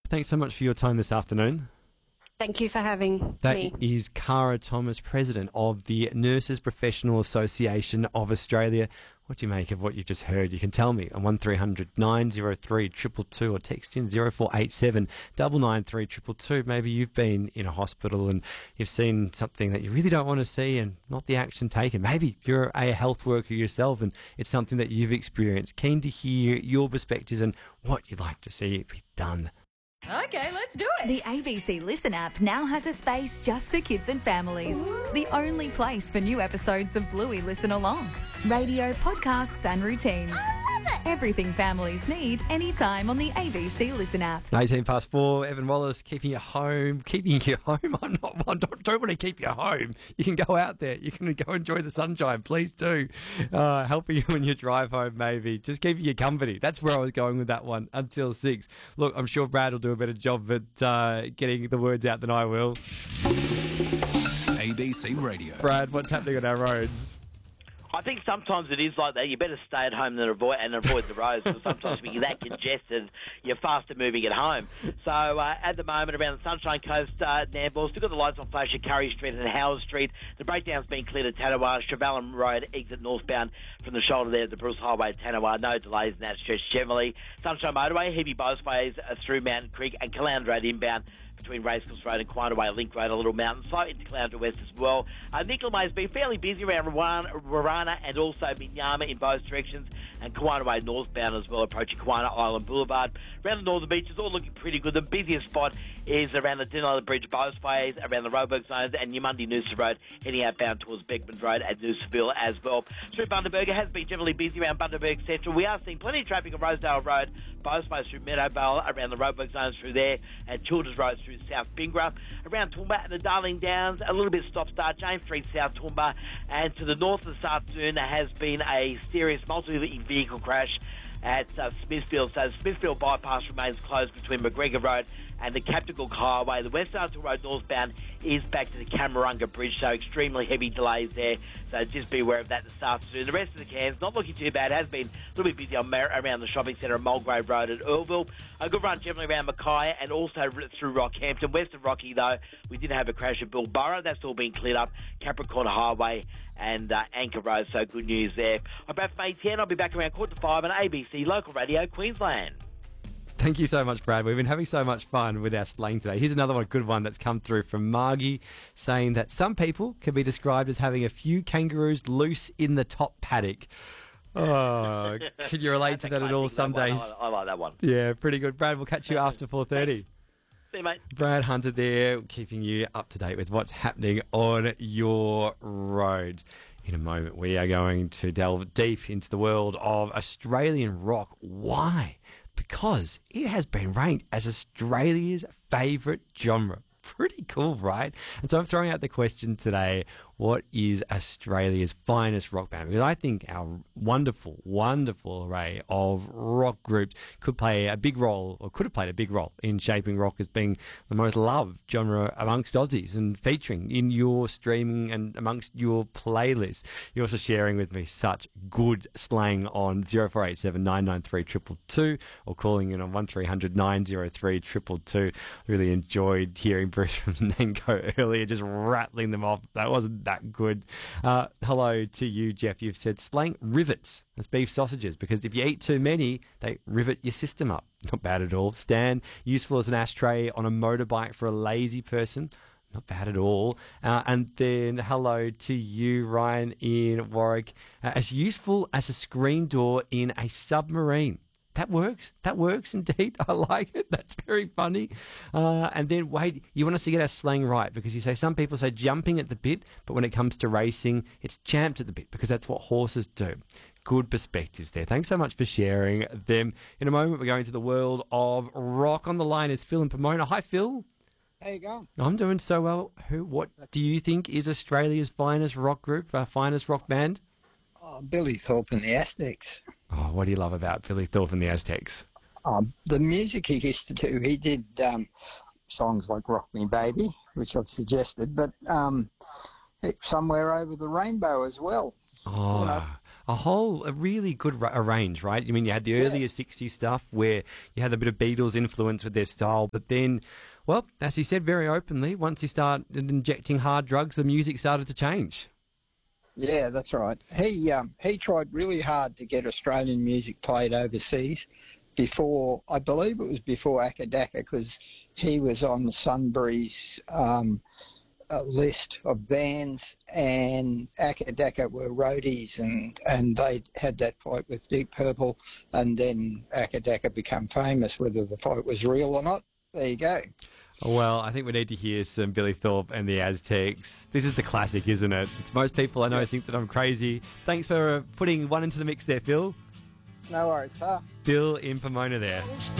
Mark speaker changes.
Speaker 1: Thanks so much for your time this afternoon.
Speaker 2: Thank you for having me.
Speaker 1: That is Cara Thomas, President of the Nurses Professional Association of Australia. What do you make of what you just heard? You can tell me on 1300 903 222 or text in 0487 993 222. Maybe you've been in a hospital and you've seen something that you really don't want to see and not the action taken. Maybe you're a health worker yourself and it's something that you've experienced. Keen to hear your perspectives and what you'd like to see be done.
Speaker 3: Okay, let's do it.
Speaker 4: The ABC Listen app now has a space just for kids and families. The only place for new episodes of Bluey Listen Along. Radio, podcasts and routines. Everything families need anytime on the ABC Listen app.
Speaker 1: 4:18. Evan Wallace, keeping you home. Keeping you home? I don't want to keep you home. You can go out there. You can go enjoy the sunshine. Please do. Helping you when you drive home, maybe. Just keeping you company. That's where I was going with that one until 6. Look, I'm sure Brad will do a better job at getting the words out than I will.
Speaker 5: ABC Radio.
Speaker 1: Brad, what's happening on our roads?
Speaker 6: I think sometimes it is like that. You better stay at home than avoid the roads, because sometimes when you're that congested, you're faster moving at home. So at the moment, around the Sunshine Coast, Nambour, still got the lights on flash at Curry Street and Howard Street. The breakdown's been cleared at Tanawa. Chevelin Road, exit northbound from the shoulder there at the Bruce Highway, Tanawa. No delays in that stretch generally. Sunshine Motorway, heavy both-ways through Mountain Creek, and Caloundra Road inbound between Racecourse Road and Quinaway Link Road, a little mountain, slow into Caloundra West as well. Nickel May's been fairly busy around Warana and also Minyama in both directions, and Quinaway northbound as well, approaching Quina Island Boulevard. Around the northern beaches, all looking pretty good. The busiest spot is around the Dinner Bridge both ways, around the Roebuck zones, and Newmundi Noosa Road, heading outbound towards Beckman Road at Noosaville as well. Through Bundaberg has been generally busy around Bundaberg Central. We are seeing plenty of traffic on Rosedale Road, both ways through Meadowvale, around the Roebuck zones through there, and Childers Road through South Bingra. Around Toowoomba and the Darling Downs, a little bit stop-start, James Street, South Toowoomba, and to the north this afternoon there has been a serious multi-vehicle crash at Smithfield. So Smithfield bypass remains closed between McGregor Road and the Captain Highway. The West Arthur Road northbound is back to the Camarunga Bridge, so extremely heavy delays there. So just be aware of that this afternoon. The rest of the Cairns, not looking too bad. Has been a little bit busy around the shopping centre of Mulgrave Road at Earlville. A good run generally around Mackay and also through Rockhampton. West of Rocky, though, we did have a crash at Bilborough. That's all been cleared up. Capricorn Highway and Anchor Road, so good news there. I'm Brad from ATN. I'll be back around 4:45 on ABC Local Radio Queensland.
Speaker 1: Thank you so much, Brad. We've been having so much fun with our slang today. Here's another good one that's come through from Margie, saying that some people can be described as having a few kangaroos loose in the top paddock. Oh, can you relate to that at all some days?
Speaker 6: I like that one.
Speaker 1: Yeah, pretty good. Brad, we'll catch you after 4:30.
Speaker 6: See you, mate.
Speaker 1: Brad Hunter there, keeping you up to date with what's happening on your roads. In a moment, we are going to delve deep into the world of Australian rock. Why? Because it has been ranked as Australia's favourite genre. Pretty cool, right? And so I'm throwing out the question today, what is Australia's finest rock band? Because I think our wonderful, wonderful array of rock groups could play a big role, or could have played a big role in shaping rock as being the most loved genre amongst Aussies and featuring in your streaming and amongst your playlist. You're also sharing with me such good slang on 0487 993 222 or calling in on 1300 903 222. Really enjoyed hearing Bruce from Nango earlier, just rattling them off. That wasn't that good. Hello to you, Jeff. You've said slang rivets as beef sausages because if you eat too many, they rivet your system up. Not bad at all. Stan, useful as an ashtray on a motorbike for a lazy person. Not bad at all. And then hello to you, Ryan in Warwick. As useful as a screen door in a submarine. That works. That works indeed. I like it. That's very funny. And then, wait, you want us to get our slang right because you say some people say jumping at the bit, but when it comes to racing, it's champed at the bit because that's what horses do. Good perspectives there. Thanks so much for sharing them. In a moment, we're going to the world of rock. On the line is Phil in Pomona. Hi, Phil.
Speaker 7: How you going?
Speaker 1: I'm doing so well. What do you think is Australia's finest rock group, our finest rock band?
Speaker 7: Oh, Billy Thorpe and the Aztecs.
Speaker 1: Oh, what do you love about Billy Thorpe and the Aztecs?
Speaker 7: The music he used to do. He did songs like Rock Me Baby, which I've suggested, but Somewhere Over the Rainbow as well.
Speaker 1: Oh, a really good range, right? I mean, you had the earlier 60s stuff where you had a bit of Beatles influence with their style, but then, well, as he said very openly, once he started injecting hard drugs, the music started to change.
Speaker 7: Yeah, that's right. He tried really hard to get Australian music played overseas before, I believe it was before Akadaka, because he was on the Sunbury's list of bands, and Akadaka were roadies, and they had that fight with Deep Purple, and then Akadaka became famous. Whether the fight was real or not, there you go.
Speaker 1: Well, I think we need to hear some Billy Thorpe and the Aztecs. This is the classic, isn't it? It's most people I know think that I'm crazy. Thanks for putting one into the mix there, Phil.
Speaker 7: No worries, huh?
Speaker 1: Phil in Pomona there.